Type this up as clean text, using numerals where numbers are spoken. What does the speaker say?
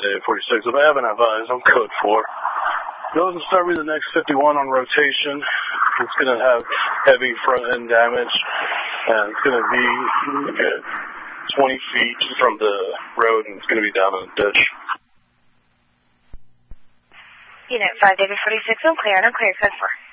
David 46. If I haven't advised, I'm code 4. Goes and start me the next 51 on rotation. It's going to have heavy front end damage, and it's going to be 20 feet from the road, and it's going to be down in the ditch. Unit 5, David 46, I'm clear, and I'm clear, code 4.